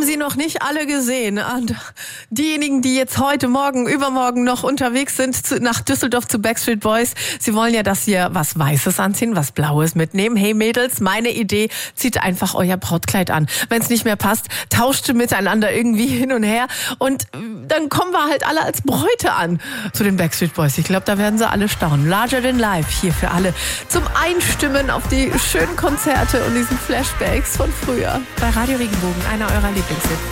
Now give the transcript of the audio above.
sie noch nicht alle gesehen. Und diejenigen, die jetzt heute, morgen, übermorgen noch unterwegs sind nach Düsseldorf zu Backstreet Boys, sie wollen ja, dass ihr was Weißes anziehen, was Blaues mitnehmen. Hey Mädels, meine Idee, zieht einfach euer Brautkleid an. Wenn es nicht mehr passt, tauscht miteinander irgendwie hin und her. Und dann kommen wir halt alle als Bräute an zu den Backstreet Boys. Ich glaube, da werden sie alle staunen. Larger Than Life hier für alle zum Einstimmen auf die schönen Konzerte und diesen Flashbacks von früher. Bei Radio Regenbogen, einer eurer Lieblingshits.